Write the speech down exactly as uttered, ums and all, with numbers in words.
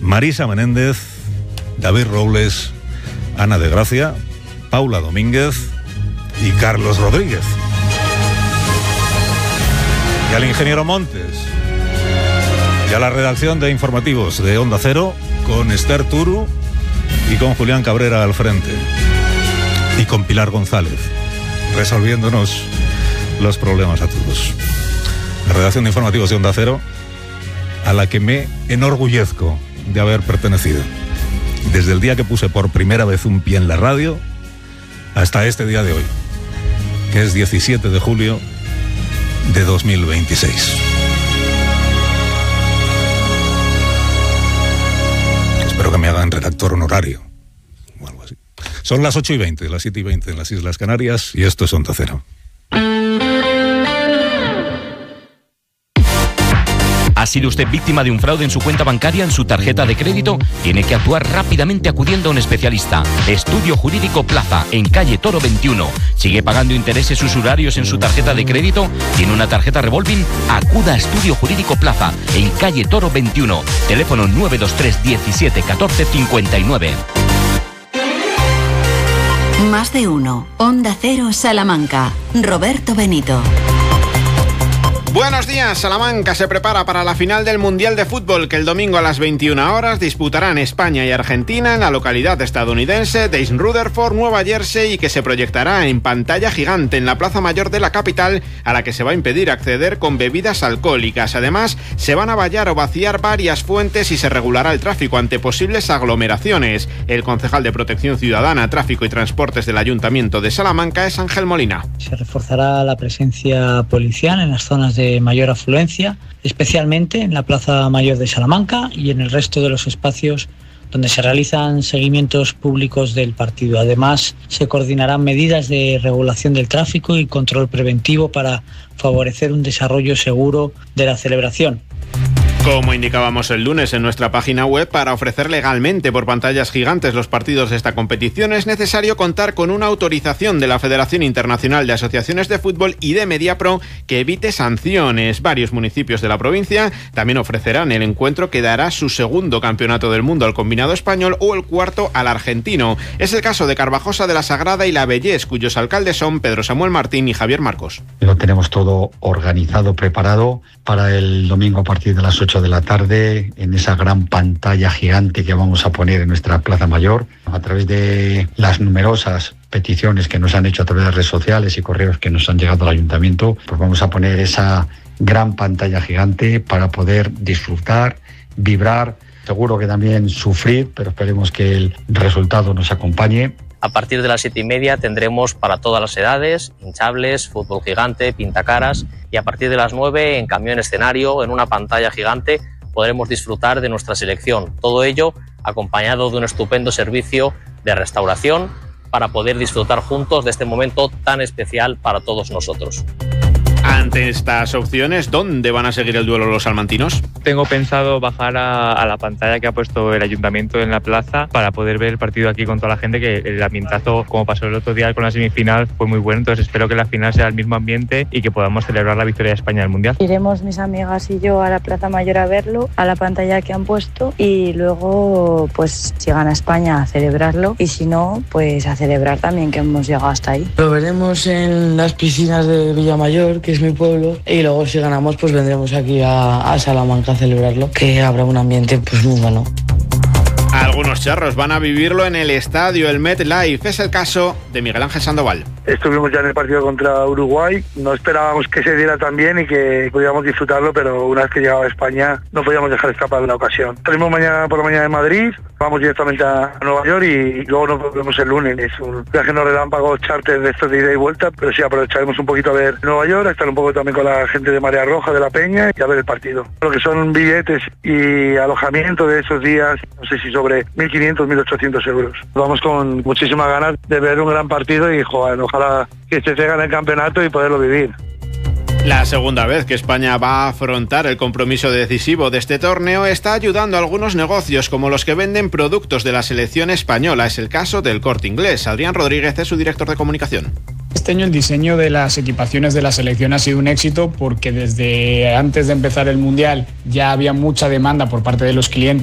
Marisa Menéndez, David Robles, Ana de Gracia, Paula Domínguez y Carlos Rodríguez. Y al ingeniero Montes. Y a la redacción de informativos de Onda Cero, con Esther Turu y con Julián Cabrera al frente. Y con Pilar González, resolviéndonos los problemas a todos. La redacción de informativos de Onda Cero, a la que me enorgullezco de haber pertenecido. Desde el día que puse por primera vez un pie en la radio hasta este día de hoy, que es diecisiete de julio de dos mil veintiséis. Espero que me hagan redactor honorario o algo así. Son las ocho y veinte, las siete y veinte en las Islas Canarias, y esto es Onda Cero. ¿Ha sido usted víctima de un fraude en su cuenta bancaria, en su tarjeta de crédito? Tiene que actuar rápidamente acudiendo a un especialista. Estudio Jurídico Plaza, en calle Toro veintiuno. ¿Sigue pagando intereses usurarios en su tarjeta de crédito? ¿Tiene una tarjeta revolving? Acuda a Estudio Jurídico Plaza, en calle Toro veintiuno. Teléfono nueve dos tres diecisiete catorce cincuenta y nueve. Más de uno. Onda Cero Salamanca. Roberto Benito. Buenos días, Salamanca se prepara para la final del Mundial de Fútbol que el domingo a las veintiuna horas disputarán España y Argentina en la localidad estadounidense de East Rutherford, Nueva Jersey, y que se proyectará en pantalla gigante en la Plaza Mayor de la capital, a la que se va a impedir acceder con bebidas alcohólicas. Además, se van a vallar o vaciar varias fuentes y se regulará el tráfico ante posibles aglomeraciones. El concejal de Protección Ciudadana, Tráfico y Transportes del Ayuntamiento de Salamanca es Ángel Molina. Se reforzará la presencia policial en las zonas de mayor afluencia, especialmente en la Plaza Mayor de Salamanca y en el resto de los espacios donde se realizan seguimientos públicos del partido. Además, se coordinarán medidas de regulación del tráfico y control preventivo para favorecer un desarrollo seguro de la celebración. Como indicábamos el lunes en nuestra página web, para ofrecer legalmente por pantallas gigantes los partidos de esta competición es necesario contar con una autorización de la Federación Internacional de Asociaciones de Fútbol y de Mediapro que evite sanciones. Varios municipios de la provincia también ofrecerán el encuentro que dará su segundo campeonato del mundo al combinado español o el cuarto al argentino. Es el caso de Carvajosa de la Sagrada y La Bellés, cuyos alcaldes son Pedro Samuel Martín y Javier Marcos. Lo tenemos todo organizado, preparado para el domingo a partir de las ocho de la tarde en esa gran pantalla gigante que vamos a poner en nuestra Plaza Mayor. A través de las numerosas peticiones que nos han hecho a través de redes sociales y correos que nos han llegado al ayuntamiento, pues vamos a poner esa gran pantalla gigante para poder disfrutar, vibrar, seguro que también sufrir, pero esperemos que el resultado nos acompañe. A partir de las siete y media tendremos para todas las edades, hinchables, fútbol gigante, pintacaras, y a partir de las nueve en camión escenario, en una pantalla gigante, podremos disfrutar de nuestra selección. Todo ello acompañado de un estupendo servicio de restauración para poder disfrutar juntos de este momento tan especial para todos nosotros. Ante estas opciones, ¿dónde van a seguir el duelo los salmantinos? Tengo pensado bajar a, a la pantalla que ha puesto el ayuntamiento en la plaza para poder ver el partido aquí con toda la gente, que el ambientazo, como pasó el otro día con la semifinal, fue muy bueno. Entonces espero que la final sea el mismo ambiente y que podamos celebrar la victoria de España en el Mundial. Iremos mis amigas y yo a la Plaza Mayor a verlo, a la pantalla que han puesto, y luego, pues si gana España, a celebrarlo, y si no, pues a celebrar también que hemos llegado hasta ahí. Lo veremos en las piscinas de Villamayor, que es mi pueblo, y luego si ganamos pues vendremos aquí a, a Salamanca a celebrarlo, que habrá un ambiente pues muy bueno. Algunos charros van a vivirlo en el estadio, el MetLife. Es el caso de Miguel Ángel Sandoval. Estuvimos ya en el partido contra Uruguay, no esperábamos que se diera tan bien y que pudiéramos disfrutarlo, pero una vez que llegaba a España no podíamos dejar escapar la ocasión. Salimos mañana por la mañana de Madrid, vamos directamente a Nueva York y luego nos volvemos el lunes. Es un viaje no relámpago, charter de estos de ida y vuelta, pero sí aprovecharemos un poquito a ver Nueva York, a estar un poco también con la gente de Marea Roja, de la Peña, y a ver el partido. Lo que son billetes y alojamiento de esos días, no sé si sobre mil quinientos, mil ochocientos euros. Vamos con muchísimas ganas de ver un gran partido y joder, ojalá que se gane el campeonato y poderlo vivir. La segunda vez que España va a afrontar el compromiso decisivo de este torneo está ayudando a algunos negocios como los que venden productos de la selección española. Es el caso del Corte Inglés. Adrián Rodríguez es su director de comunicación. Este año el diseño de las equipaciones de la selección ha sido un éxito porque desde antes de empezar el Mundial ya había mucha demanda por parte de los clientes